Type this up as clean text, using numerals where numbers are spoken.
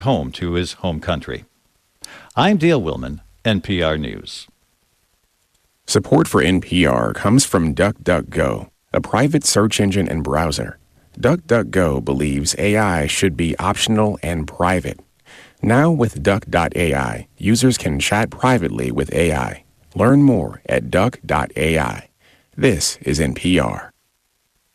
home to his home country. I'm Dale Willman, NPR News. Support for NPR comes from DuckDuckGo, a private search engine and browser. DuckDuckGo believes AI should be optional and private. Now with Duck.ai, users can chat privately with AI. Learn more at Duck.ai. This is NPR.